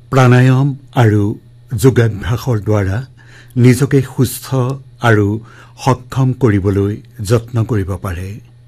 প্ৰাণায়াম আৰু যোগাভ্যাসৰ দ্বাৰা নিজকে সুস্থ আৰু সক্ষম কৰিবলৈ যত্ন কৰিব পাৰে।